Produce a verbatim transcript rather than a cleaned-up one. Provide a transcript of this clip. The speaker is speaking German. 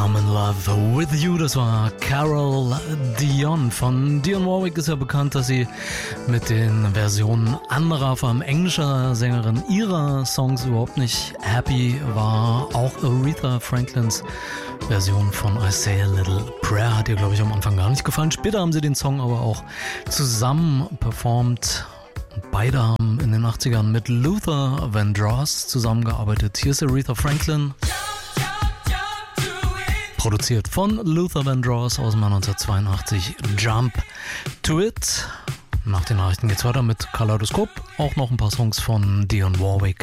I'm in love with you, das war Carol Dion. Von Dionne Warwick ist ja bekannt, dass sie mit den Versionen anderer, vor allem englischer Sängerin, ihrer Songs überhaupt nicht happy war. Auch Aretha Franklins Version von I Say a Little Prayer hat ihr, glaube ich, am Anfang gar nicht gefallen. Später haben sie den Song aber auch zusammen performt. Beide haben in den achtzigern mit Luther Vandross zusammengearbeitet. Hier ist Aretha Franklin. Produziert von Luther Vandross aus dem Jahr neunzehnhundertzweiundachtzig. Jump to It. Nach den Nachrichten geht's weiter mit Kaleidoskop. Auch noch ein paar Songs von Dionne Warwick.